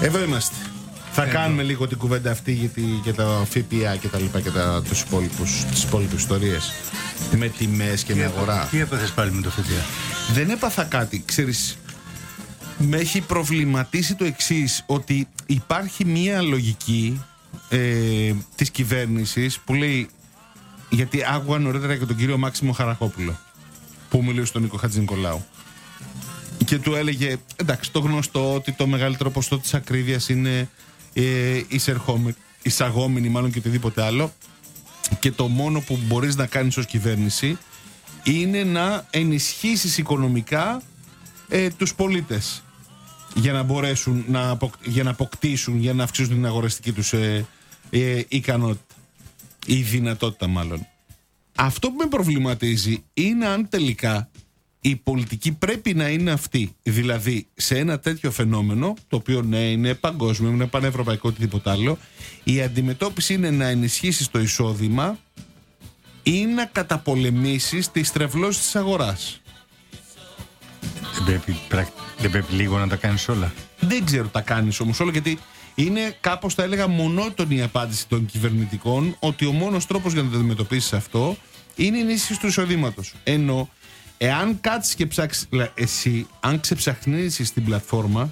Εδώ είμαστε. Θα κάνουμε λίγο την κουβέντα αυτή για τα ΦΠΑ και τα λοιπά και τις υπόλοιπες ιστορίες. Με τιμές και με αγορά. Τι έπαθες πάλι με το ΦΠΑ? Δεν έπαθα κάτι, ξέρεις. Με έχει προβληματίσει το εξής, ότι υπάρχει μία λογική της κυβέρνησης που λέει, γιατί άκουγα νωρίτερα και τον κύριο Μάξιμο Χαρακόπουλο που μιλούσε στον Νίκο Χατζηνικολάου και του έλεγε, εντάξει, το γνωστό ότι το μεγαλύτερο ποσοστό της ακρίβειας είναι εισαγόμενη μάλλον και οτιδήποτε άλλο, και το μόνο που μπορείς να κάνεις ως κυβέρνηση είναι να ενισχύσεις οικονομικά τους πολίτες για να μπορέσουν για να αποκτήσουν, για να αυξήσουν την αγοραστική τους ικανότητα ή δυνατότητα μάλλον. Αυτό που με προβληματίζει είναι αν τελικά η πολιτική πρέπει να είναι αυτή. Δηλαδή σε ένα τέτοιο φαινόμενο, το οποίο ναι είναι παγκόσμιο, είναι πανευρωπαϊκό, οτιδήποτε άλλο, η αντιμετώπιση είναι να ενισχύσεις το εισόδημα ή να καταπολεμήσεις τις τρευλώσεις της αγοράς. Δεν πρέπει λίγο να τα κάνεις όλα? Δεν ξέρω τα κάνεις όμως όλα, γιατί είναι κάπως, θα έλεγα, μονότονη η απάντηση των κυβερνητικών ότι ο μόνος τρόπος για να το αντιμετωπίσεις αυτό είναι η ενίσχυση του εισοδήματος. Ενώ εάν κάτσεις και ψάξεις, εσύ αν ξεψαχνίσεις την πλατφόρμα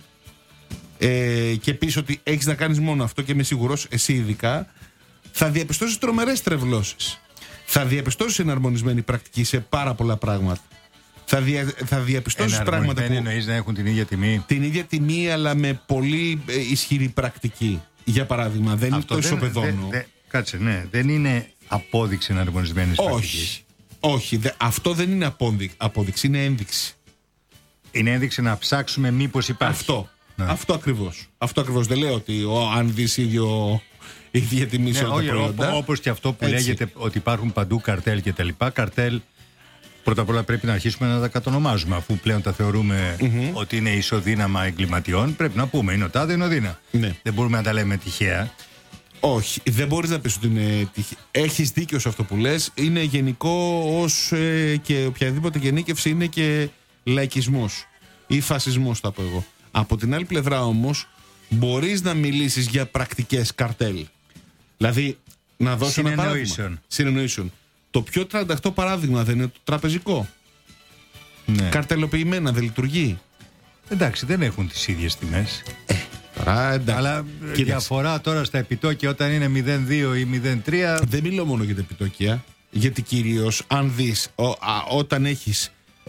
και πεις ότι έχεις να κάνεις μόνο αυτό, και είμαι σίγουρος, εσύ ειδικά, θα διαπιστώσεις τρομερές τρευλώσεις. Θα διαπιστώσεις εναρμονισμένη πρακτική σε πάρα πολλά πράγματα. Θα διαπιστώσεις πράγματα που εννοείς να έχουν την ίδια τιμή? Την ίδια τιμή, αλλά με πολύ ισχυρή πρακτική. Για παράδειγμα, δεν είναι το ισοπεδώνω. Κάτσε, ναι. Δεν είναι απόδειξη εναρμονισμένης πρακτικής. Όχι, αυτό δεν είναι απόδειξη, είναι ένδειξη. Είναι ένδειξη να ψάξουμε μήπως υπάρχει. Αυτό ακριβώς. Δεν λέω ότι αν δεις ίδια τιμή σε όλα τα προϊόντα. Όπως και αυτό που λέγεται ότι υπάρχουν παντού καρτέλ και τα λοιπά. Καρτέλ, πρώτα απ' όλα πρέπει να αρχίσουμε να τα κατονομάζουμε. Αφού πλέον τα θεωρούμε ότι είναι ισοδύναμα εγκληματιών, πρέπει να πούμε είναι ο τάδε, είναι ο δίνα. Ναι. Δεν μπορούμε να τα λέμε τυχαία. Όχι, δεν μπορείς να πεις ότι είναι τυχαία. Έχεις δίκιο σε αυτό που λες. Είναι γενικό και οποιαδήποτε γενίκευση είναι και λαϊκισμός ή φασισμός, θα πω εγώ. Από την άλλη πλευρά όμως μπορείς να μιλήσεις για πρακτικές καρτέλ. Δηλαδή να δώσω ένα παράδειγμα. Συνεννοήσεων. Το πιο 38 παράδειγμα δεν είναι το τραπεζικό? Ναι. Καρτελοποιημένα, δεν λειτουργεί. Εντάξει, δεν έχουν τις ίδιες τιμές. Αλλά η διαφορά τώρα στα επιτόκια όταν είναι 0,2 ή 0,3. Δεν μιλώ μόνο για τα επιτόκια. Γιατί κυρίως αν δεις όταν έχεις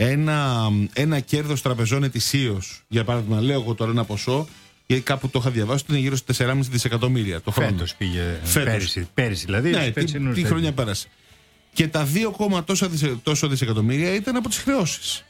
ένα κέρδος τραπεζών ετησίως, για παράδειγμα, λέω εγώ τώρα ένα ποσό, γιατί κάπου το είχα διαβάσει, ότι είναι γύρω στα 4,5 δισεκατομμύρια το χρόνο. Φέτος πήγε. Πέρυσι δηλαδή. Ναι, τι χρόνια πέρασε. Και τα 2, τόσο δισεκατομμύρια ήταν από τις χρεώσεις.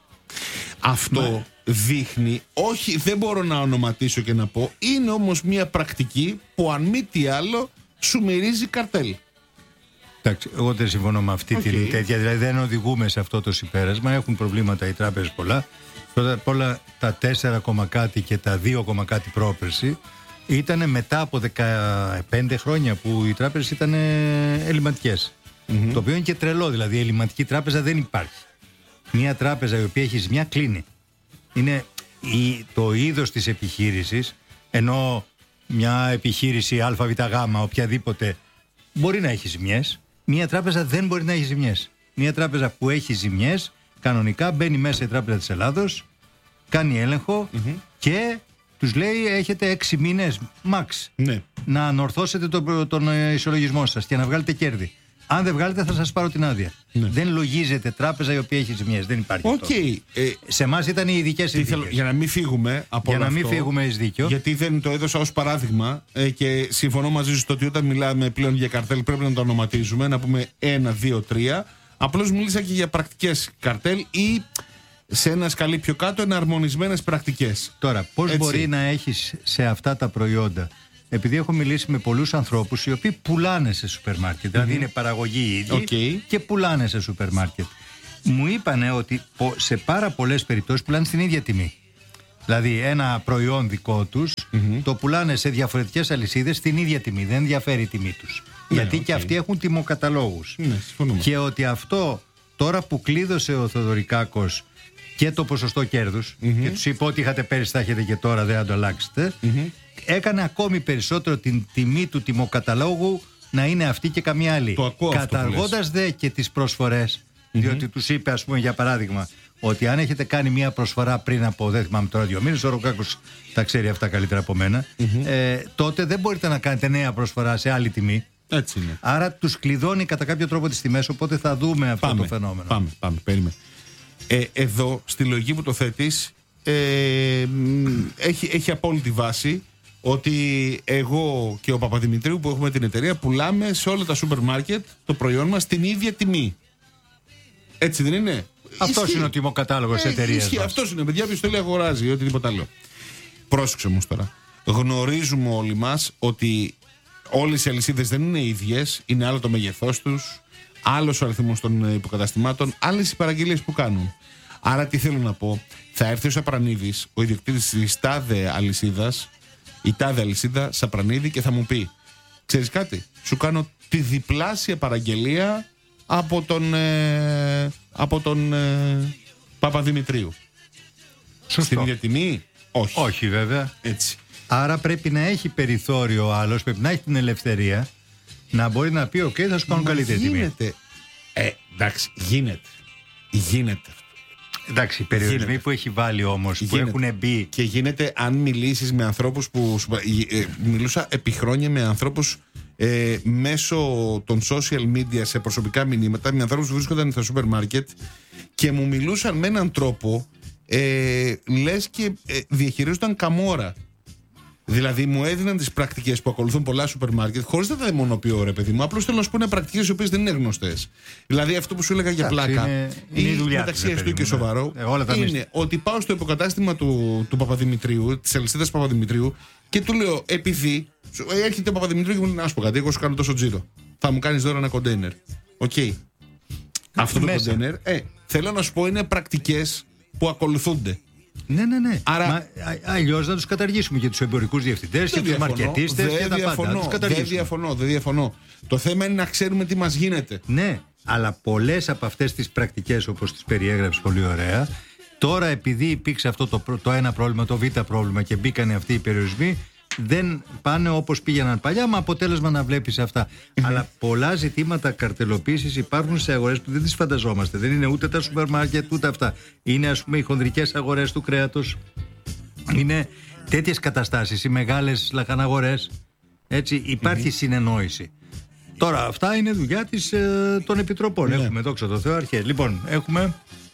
Αυτό δείχνει, όχι, δεν μπορώ να ονοματίσω και να πω, είναι όμως μια πρακτική που αν μη τι άλλο σου μυρίζει καρτέλ. Εντάξει, εγώ δεν συμφωνώ με αυτή την τέτοια, δηλαδή δεν οδηγούμε σε αυτό το συμπέρασμα. Έχουν προβλήματα οι τράπεζες πολλά. Πρώτα απ' όλα τα 4, κάτι και τα 2, κάτι πρόπερση ήταν μετά από 15 χρόνια που οι τράπεζες ήταν ελληματικές. Το οποίο είναι και τρελό, δηλαδή η ελληματική τράπεζα δεν υπάρχει. Μια τράπεζα η οποία έχει ζημιά κλείνει. Είναι το είδος της επιχείρησης, ενώ μια επιχείρηση ΑΒΓ, οποιαδήποτε, μπορεί να έχει ζημιές. Μια τράπεζα δεν μπορεί να έχει ζημιές. Μια τράπεζα που έχει ζημιές, κανονικά μπαίνει μέσα η Τράπεζα της Ελλάδος, κάνει έλεγχο και τους λέει έχετε 6 μήνες max να ανορθώσετε τον ισολογισμό σας και να βγάλετε κέρδη. Αν δεν βγάλετε θα σας πάρω την άδεια. Δεν λογίζεται τράπεζα η οποία έχει ζημιές. Δεν υπάρχει αυτό. Σε εμάς ήταν οι ειδικές συνθήκες. Για να μην φύγουμε από Για να μην φύγουμε εις δίκιο. Γιατί δεν το έδωσα ως παράδειγμα και συμφωνώ μαζί σου στο ότι όταν μιλάμε πλέον για καρτέλ πρέπει να το ονοματίζουμε, να πούμε 1, 2, 3. Απλώς μίλησα και για πρακτικές καρτέλ ή σε ένα σκαλί πιο κάτω εναρμονισμένες πρακτικές. Τώρα, πώς μπορεί να έχεις σε αυτά τα προϊόντα? Επειδή έχω μιλήσει με πολλούς ανθρώπους οι οποίοι πουλάνε σε σούπερ μάρκετ, δηλαδή είναι παραγωγή ήδη και πουλάνε σε σούπερ μάρκετ. Μου είπανε ότι σε πάρα πολλές περιπτώσεις πουλάνε στην ίδια τιμή. Δηλαδή ένα προϊόν δικό τους το πουλάνε σε διαφορετικές αλυσίδες στην ίδια τιμή. Δεν διαφέρει η τιμή τους. Γιατί και αυτοί έχουν τιμοκαταλόγους. Και ότι αυτό τώρα που κλείδωσε ο Θεοδωρικάκος και το ποσοστό κέρδους και τους είπε ότι είχατε πέρυσι θα έχετε και τώρα, δεν θα το αλλάξετε, έκανε ακόμη περισσότερο την τιμή του τιμοκαταλόγου να είναι αυτή και καμία άλλη. Καταργώντας δε και τις προσφορές, διότι τους είπε, ας πούμε, για παράδειγμα, ότι αν έχετε κάνει μια προσφορά πριν από, δεν θυμάμαι τώρα, 2 μήνες, ο Ροκάκος τα ξέρει αυτά καλύτερα από μένα, τότε δεν μπορείτε να κάνετε νέα προσφορά σε άλλη τιμή. Έτσι είναι. Άρα τους κλειδώνει κατά κάποιο τρόπο τις τιμές, οπότε θα δούμε αυτό το φαινόμενο. Πάμε, περίμενε. Εδώ, στη λογική που το θέτεις, έχει απόλυτη βάση ότι εγώ και ο Παπαδημητρίου που έχουμε την εταιρεία πουλάμε σε όλα τα σούπερ μάρκετ το προϊόν μας στην ίδια τιμή. Έτσι δεν είναι? Αυτός είναι ο τιμοκατάλογος της εταιρείας μας. Αυτός είναι, παιδιά, ποιος θέλει αγοράζει ή οτιδήποτε άλλο. Πρόσεξε όμως τώρα. Γνωρίζουμε όλοι μας ότι όλες οι αλυσίδες δεν είναι ίδιες, είναι άλλο το μέγεθός τους, άλλος ο αριθμός των υποκαταστημάτων, άλλες οι παραγγελίες που κάνουν. Άρα τι θέλω να πω, θα έρθει ο Σαπρανίδης, ο ιδιοκτήτης της τάδε αλυσίδας, η τάδε αλυσίδα Σαπρανίδη, και θα μου πει: ξέρεις κάτι, σου κάνω τη διπλάσια παραγγελία από τον Παπαδημητρίου. Σωστό. Στην ίδια τιμή? Όχι. Όχι, βέβαια. Έτσι. Άρα πρέπει να έχει περιθώριο ο άλλος, πρέπει να έχει την ελευθερία να μπορεί να πει: OK, θα σου κάνω καλύτερη τιμή. Εντάξει, γίνεται. Εντάξει, οι περιορισμοί που έχει βάλει όμως, που έχουν μπει. Και γίνεται αν μιλήσεις με ανθρώπους που. Μιλούσα επί χρόνια με ανθρώπους μέσω των social media σε προσωπικά μηνύματα, με ανθρώπους που βρίσκονταν στα σούπερ μάρκετ και μου μιλούσαν με έναν τρόπο λες και διαχειρίζονταν καμόρα. Δηλαδή μου έδιναν τις πρακτικές που ακολουθούν πολλά σούπερ μάρκετ, χωρίς να τα δαιμονοποιώ, ρε παιδί μου. Απλώς θέλω να σου πω είναι πρακτικές οι οποίες δεν είναι γνωστές. Δηλαδή αυτό που σου έλεγα για πλάκα, είναι η δουλειά μεταξύ αστείου και σοβαρό, είναι ότι πάω στο υποκατάστημα του Παπαδημητρίου, της αλυσίδας Παπαδημητρίου, και του λέω: επειδή έρχεται ο Παπαδημητρίου και μου λέει: να σου πω κάτι, εγώ σου κάνω τόσο τζίρο. Θα μου κάνεις δώρο ένα κοντέινερ. Οκ. Αυτό το κοντέινερ, θέλω να σου πω, είναι πρακτικές που ακολουθούνται. Ναι. Άρα, αλλιώς να τους καταργήσουμε και τους εμπορικούς διευθυντές και τους μαρκετίστες και τα πάντα. Δεν διαφωνώ. Το θέμα είναι να ξέρουμε τι μας γίνεται. Ναι, αλλά πολλές από αυτές τις πρακτικές, όπως τις περιέγραψες πολύ ωραία, τώρα επειδή υπήρξε αυτό το ένα πρόβλημα, το β' πρόβλημα, και μπήκαν αυτοί οι περιορισμοί, δεν πάνε όπως πήγαιναν παλιά, με αποτέλεσμα να βλέπεις αυτά. Αλλά πολλά ζητήματα καρτελοποίησης υπάρχουν σε αγορές που δεν τις φανταζόμαστε. Δεν είναι ούτε τα σούπερ μάρκετ ούτε αυτά. Είναι, ας πούμε, οι χονδρικές αγορές του κρέατος. Είναι τέτοιες καταστάσεις, οι μεγάλες λαχαναγορές. Έτσι, υπάρχει συνεννόηση. Τώρα, αυτά είναι δουλειά των επιτροπών. Έχουμε, δόξα τω Θεώ, αρχές. Λοιπόν, έχουμε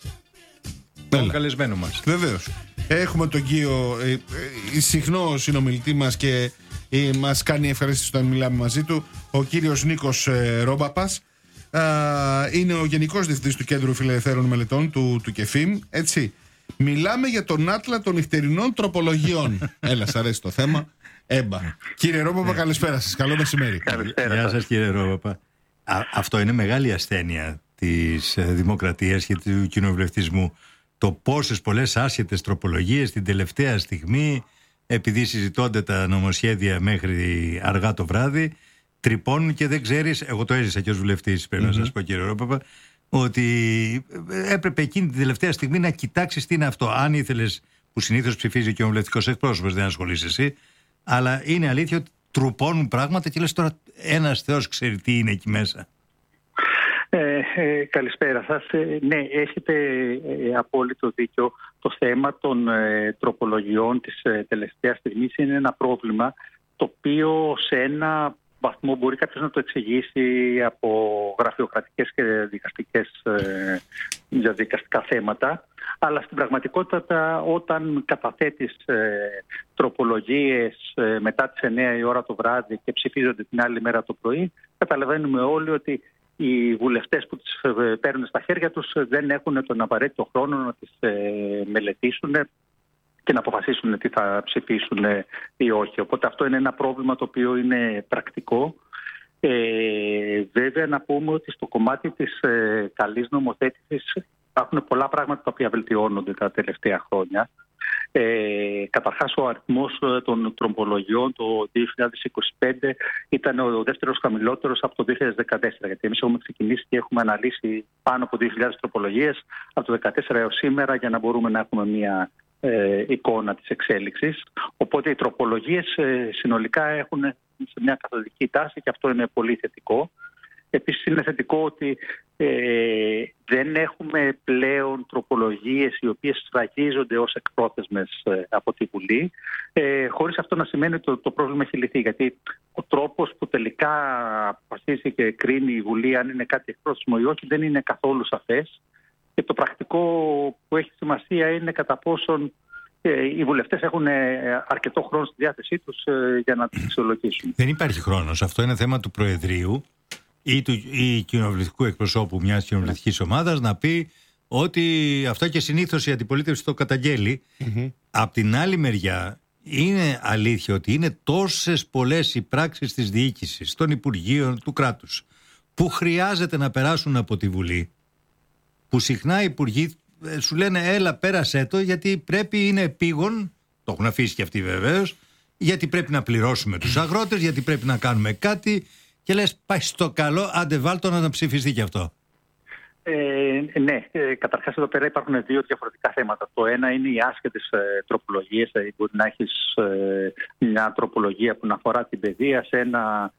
τον καλεσμένο μας. Βεβαίως. Έχουμε τον Κίο, συχνό συνομιλητή μας, και μας κάνει ευχαρίστηση όταν μιλάμε μαζί του, ο κύριος Νίκος Ρόμπαπας. Είναι ο Γενικός Διευθυντής του Κέντρου Φιλελευθέρων Μελετών του ΚΕΦΙΜ. Έτσι. Μιλάμε για τον άτλα των νυχτερινών τροπολογιών. Έλα, σ' αρέσει το θέμα. Έμπα. Κύριε Ρόμπαπα, καλησπέρα σας. Καλό μεσημέρι. Γεια σας, κύριε Ρόμπαπα. Αυτό είναι μεγάλη ασθένεια της δημοκρατίας και του κοινοβουλευτισμού. Το πόσες πολλές άσχετες τροπολογίες την τελευταία στιγμή, επειδή συζητώνται τα νομοσχέδια μέχρι αργά το βράδυ, τρυπώνουν και δεν ξέρεις. Εγώ το έζησα και ως βουλευτής, πρέπει να σας πω, κύριε Ρόμπαπα, ότι έπρεπε εκείνη την τελευταία στιγμή να κοιτάξεις τι είναι αυτό. Αν ήθελες, που συνήθως ψηφίζει ο κοινοβουλευτικός εκπρόσωπος, δεν ασχολείσαι εσύ, αλλά είναι αλήθεια ότι τρουπώνουν πράγματα και λες τώρα ένας Θεός ξέρει τι είναι εκεί μέσα. Καλησπέρα σας. Ναι, έχετε απόλυτο δίκιο. Το θέμα των τροπολογιών της τελευταίας στιγμής είναι ένα πρόβλημα το οποίο σε ένα βαθμό μπορεί κάποιος να το εξηγήσει από γραφειοκρατικές και διαδικαστικά θέματα, αλλά στην πραγματικότητα όταν καταθέτεις τροπολογίες μετά τις 9 η ώρα το βράδυ και ψηφίζονται την άλλη μέρα το πρωί, καταλαβαίνουμε όλοι ότι οι βουλευτές που τις παίρνουν στα χέρια τους δεν έχουν τον απαραίτητο χρόνο να τις μελετήσουν και να αποφασίσουν τι θα ψηφίσουν ή όχι. Οπότε αυτό είναι ένα πρόβλημα το οποίο είναι πρακτικό. Βέβαια να πούμε ότι στο κομμάτι της καλής νομοθέτησης υπάρχουν πολλά πράγματα τα οποία βελτιώνονται τα τελευταία χρόνια. Καταρχάς ο αριθμός των τροπολογιών το 2025 ήταν ο δεύτερος χαμηλότερος από το 2014, γιατί εμείς έχουμε ξεκινήσει και έχουμε αναλύσει πάνω από 2.000 τροπολογίες από το 2014 έως σήμερα για να μπορούμε να έχουμε μια εικόνα της εξέλιξης. Οπότε οι τροπολογίες συνολικά έχουν σε μια καθοδική τάση και αυτό είναι πολύ θετικό. Επίσης είναι θετικό ότι δεν έχουμε πλέον τροπολογίες οι οποίες σφραγίζονται ως εκπρόθεσμες από τη Βουλή, χωρίς αυτό να σημαίνει ότι το πρόβλημα έχει λυθεί. Γιατί ο τρόπος που τελικά αποφασίζει και κρίνει η Βουλή αν είναι κάτι εκπρόθεσμο ή όχι δεν είναι καθόλου σαφές. Και το πρακτικό που έχει σημασία είναι κατά πόσον οι βουλευτές έχουν αρκετό χρόνο στη διάθεσή τους για να τις αξιολογήσουν. Δεν υπάρχει χρόνος. Αυτό είναι θέμα του Προεδρείου ή κοινοβουλευτικού εκπροσώπου μιας κοινοβουλευτικής ομάδας να πει ότι αυτό και συνήθως η αντιπολίτευση το καταγγέλει. Απ' την άλλη μεριά είναι αλήθεια ότι είναι τόσες πολλές οι πράξεις της διοίκησης, των Υπουργείων, του κράτους που χρειάζεται να περάσουν από τη Βουλή, που συχνά οι Υπουργοί σου λένε έλα πέρασέ το γιατί πρέπει, είναι επίγον, το έχουν αφήσει και αυτοί βεβαίως, γιατί πρέπει να πληρώσουμε τους αγρότες, γιατί πρέπει να κάνουμε κάτι και λες πάει στο καλό, άντε βάλτο να ψηφιστεί και αυτό. Ναι, καταρχάς εδώ πέρα υπάρχουν δύο διαφορετικά θέματα. Το ένα είναι οι άσχετες τροπολογίες, δηλαδή μπορεί να έχεις μια τροπολογία που να αφορά την παιδεία σε ένα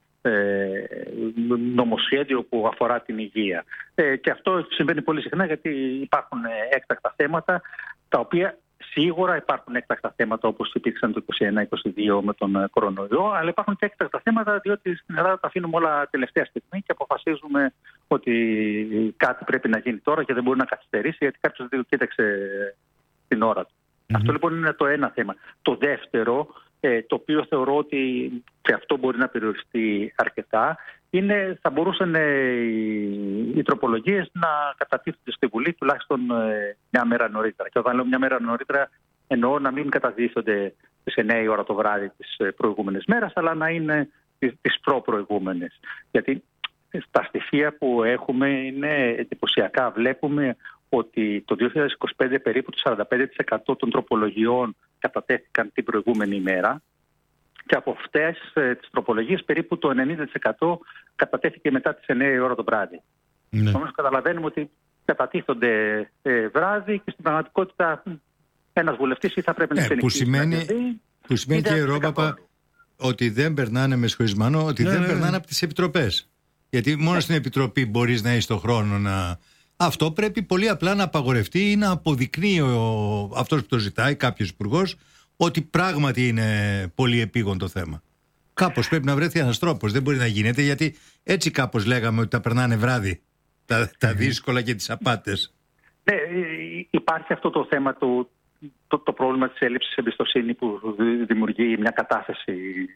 νομοσχέδιο που αφορά την υγεία. Και αυτό συμβαίνει πολύ συχνά γιατί υπάρχουν έκτακτα θέματα, τα οποία σίγουρα υπάρχουν έκτακτα θέματα όπως υπήρξαν το 2021-2022 με τον κορονοϊό, αλλά υπάρχουν και έκτακτα θέματα διότι στην Ελλάδα τα αφήνουμε όλα τελευταία στιγμή και αποφασίζουμε ότι κάτι πρέπει να γίνει τώρα και δεν μπορεί να καθυστερήσει γιατί κάποιος δεν κοίταξε την ώρα του. Αυτό λοιπόν είναι το ένα θέμα. Το δεύτερο, το οποίο θεωρώ ότι και αυτό μπορεί να περιοριστεί αρκετά, είναι θα μπορούσαν οι τροπολογίες να κατατίθενται στη Βουλή τουλάχιστον μια μέρα νωρίτερα. Και όταν λέω μια μέρα νωρίτερα εννοώ να μην κατατίθενται στις 9 η ώρα το βράδυ της προηγούμενης μέρας, αλλά να είναι τις προπροηγούμενες. Γιατί στα στοιχεία που έχουμε είναι εντυπωσιακά. Βλέπουμε ότι το 2025 περίπου το 45% των τροπολογιών κατατέθηκαν την προηγούμενη ημέρα και από αυτές τις τροπολογίες περίπου το 90% κατατέθηκε μετά τις 9 η ώρα το βράδυ. Όμως καταλαβαίνουμε ότι κατατίθονται βράδυ και στην πραγματικότητα ένας βουλευτής ή θα πρέπει να συνεχίσει. Που σημαίνει και Ρόπαπα ότι δεν περνάνε με σχολισμανό, ότι δεν περνάνε από τις επιτροπές. Γιατί μόνο στην επιτροπή μπορείς να έχεις το χρόνο να... Αυτό πρέπει πολύ απλά να απαγορευτεί ή να αποδεικνύει αυτός που το ζητάει, κάποιος υπουργός, ότι πράγματι είναι πολύ επίγον το θέμα. Κάπως πρέπει να βρεθεί ένας τρόπος. Δεν μπορεί να γίνεται γιατί έτσι κάπως λέγαμε ότι τα περνάνε βράδυ τα δύσκολα και τις απάτες. Ναι, υπάρχει αυτό το θέμα το πρόβλημα της έλλειψης εμπιστοσύνη που δημιουργεί μια κατάσταση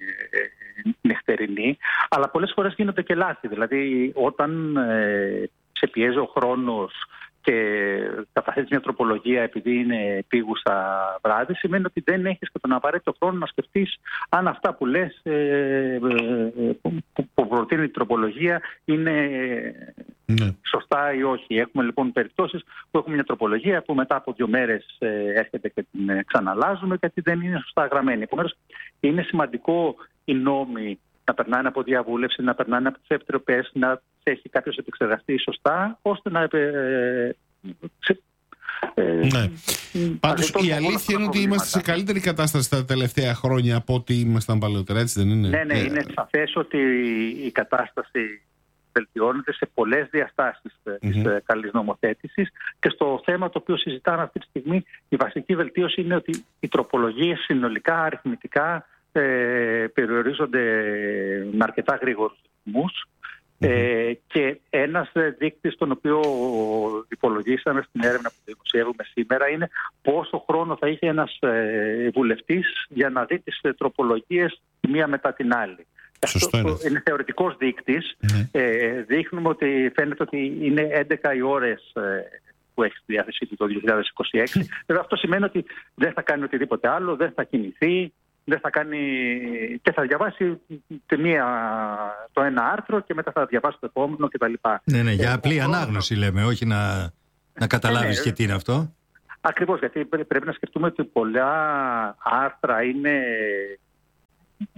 νυχτερινή, αλλά πολλές φορές γίνονται και λάθη. Δηλαδή όταν σε πιέζει ο χρόνος και καταθέτεις μια τροπολογία επειδή είναι επίγουσα βράδυ, σημαίνει ότι δεν έχεις και τον απαραίτητο χρόνο να σκεφτείς αν αυτά που λες που προτείνει η τροπολογία είναι σωστά ή όχι. Έχουμε λοιπόν περιπτώσεις που έχουμε μια τροπολογία που μετά από 2 μέρες έρχεται και την ξαναλάζουμε γιατί δεν είναι σωστά γραμμένη. Επομένως είναι σημαντικό οι νόμοι να περνάνε από διαβούλευση, να περνάνε από τις επιτροπές, να έχει κάποιος επεξεργαστεί σωστά, ώστε να... Πάντως η αλήθεια είναι ότι είμαστε σε καλύτερη κατάσταση τα τελευταία χρόνια από ό,τι ήμασταν παλαιότερα, έτσι δεν είναι? Ναι, είναι σαφές ότι η κατάσταση βελτιώνεται σε πολλές διαστάσεις της καλής νομοθέτησης και στο θέμα το οποίο συζητάμε αυτή τη στιγμή η βασική βελτίωση είναι ότι οι τροπολογίες συνολικά αριθμητικά περιορίζονται με αρκετά γρήγορους ρυθμούς. Και ένας δείκτης τον οποίο υπολογίσαμε στην έρευνα που δημοσιεύουμε σήμερα είναι πόσο χρόνο θα είχε ένας βουλευτής για να δει τις τροπολογίες μία μετά την άλλη. Αυτό είναι θεωρητικός δείκτης. Δείχνουμε ότι φαίνεται ότι είναι 11 οι ώρες που έχει στη διάθεσή του το 2026. Βέβαια αυτό σημαίνει ότι δεν θα κάνει οτιδήποτε άλλο, δεν θα κινηθεί, δεν θα κάνει και θα διαβάσει το ένα άρθρο και μετά θα διαβάσει το επόμενο κτλ. Ναι, για απλή ανάγνωση λέμε, όχι να καταλάβεις και τι είναι αυτό. Ακριβώς, γιατί πρέπει να σκεφτούμε ότι πολλά άρθρα είναι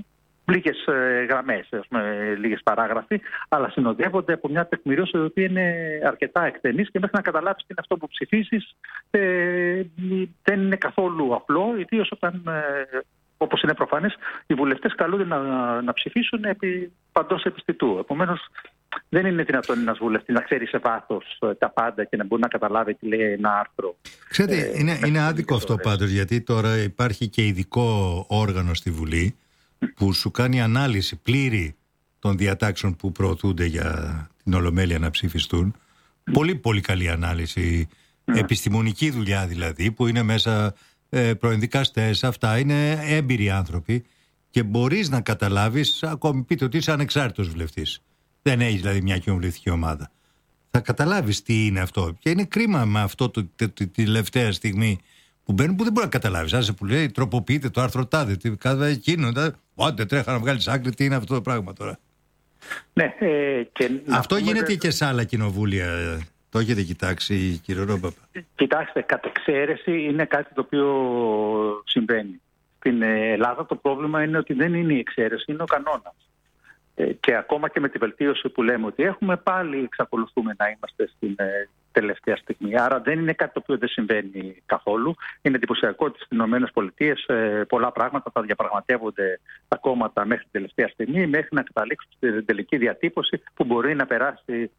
λίγες γραμμές, λίγες παράγραφοι, αλλά συνοδεύονται από μια τεκμηρίωση η οποία είναι αρκετά εκτενής και μέχρι να καταλάβεις τι είναι αυτό που ψηφίσεις δεν είναι καθόλου απλό, ιδίως όταν, όπως είναι προφανές, οι βουλευτές καλούνται να ψηφίσουν επί παντός επιστητού. Επομένως, δεν είναι δυνατόν ένας βουλευτής να ξέρει σε βάθος τα πάντα και να μπορεί να καταλάβει τι λέει ένα άρθρο. Ξέρετε, είναι άδικο αυτό πάντως, γιατί τώρα υπάρχει και ειδικό όργανο στη Βουλή που σου κάνει ανάλυση πλήρη των διατάξεων που προωθούνται για την Ολομέλεια να ψηφιστούν. Πολύ πολύ καλή ανάλυση, επιστημονική δουλειά δηλαδή, που είναι μέσα προενδικαστές, αυτά είναι έμπειροι άνθρωποι και μπορείς να καταλάβεις, ακόμη πείτε ότι είσαι ανεξάρτητος βουλευτής, δεν έχεις δηλαδή μια κοινοβουλευτική ομάδα, θα καταλάβεις τι είναι αυτό. Και είναι κρίμα με αυτό τη τελευταία στιγμή που μπαίνουν, που δεν μπορεί να καταλάβεις. Άσε που λέει τροποποιείτε το άρθρο τάδε, κάθε εκείνο, δεν τρέχα να βγάλεις άκρη, τι είναι αυτό το πράγμα τώρα. Ναι, αυτό γίνεται και σε άλλα κοινοβούλια. Το έχετε κοιτάξει, κύριε Ρόμπαπα? Κοιτάξτε, κατ' εξαίρεση είναι κάτι το οποίο συμβαίνει. Στην Ελλάδα το πρόβλημα είναι ότι δεν είναι η εξαίρεση, είναι ο κανόνας. Και ακόμα και με τη βελτίωση που λέμε ότι έχουμε, πάλι εξακολουθούμε να είμαστε στην τελευταία στιγμή. Άρα δεν είναι κάτι το οποίο δεν συμβαίνει καθόλου. Είναι εντυπωσιακό ότι στις ΗΠΑ πολλά πράγματα θα διαπραγματεύονται τα κόμματα μέχρι την τελευταία στιγμή, μέχρι να καταλήξουν στην τελική διατύπωση που μπορεί να περάσει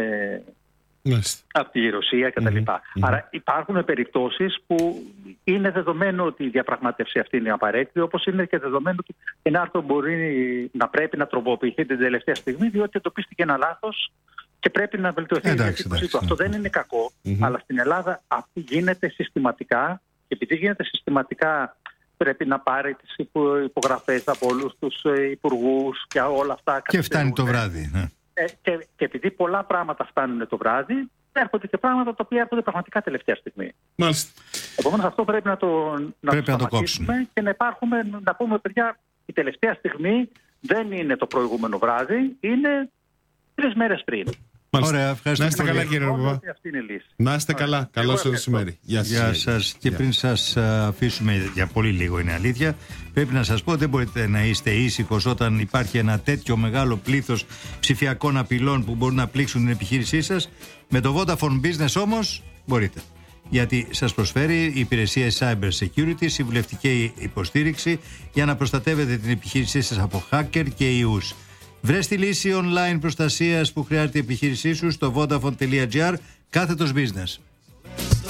από τη Ρωσία κτλ. Άρα υπάρχουν περιπτώσεις που είναι δεδομένο ότι η διαπραγμάτευση αυτή είναι απαραίτητη, όπως είναι και δεδομένο ότι ένα άρθρο μπορεί να πρέπει να τροποποιηθεί την τελευταία στιγμή, διότι εντοπίστηκε ένα λάθος και πρέπει να βελτιωθεί η διατύπωσή του. Αυτό δεν είναι κακό, αλλά στην Ελλάδα αυτό γίνεται συστηματικά, και επειδή γίνεται συστηματικά πρέπει να πάρει τις υπογραφές από όλους τους υπουργούς και όλα αυτά. Και φτάνει το βράδυ. Και επειδή πολλά πράγματα φτάνουν το βράδυ, έρχονται και πράγματα τα οποία έρχονται πραγματικά τελευταία στιγμή. Μάλιστα. Επομένως αυτό πρέπει να το κόψουμε και να πούμε, παιδιά, η τελευταία στιγμή δεν είναι το προηγούμενο βράδυ, είναι 3 μέρες πριν. Μάλιστα. Ωραία, ευχαριστώ. Να είστε καλά, κύριε Ρόμπαπα. Να είστε καλά. Καλό σας μεσημέρι. Γεια σας. Και πριν σας αφήσουμε για πολύ λίγο, είναι αλήθεια, πρέπει να σας πω, δεν μπορείτε να είστε ήσυχος όταν υπάρχει ένα τέτοιο μεγάλο πλήθος ψηφιακών απειλών που μπορούν να πλήξουν την επιχείρησή σας. Με το Vodafone Business όμως μπορείτε. Γιατί σας προσφέρει η υπηρεσία Cyber Security, συμβουλευτική υποστήριξη για να προστατεύετε την επιχείρησή σας από hacker και ιούς. Βρες τη λύση online προστασίας που χρειάζεται η επιχείρησή σου στο vodafone.gr/business.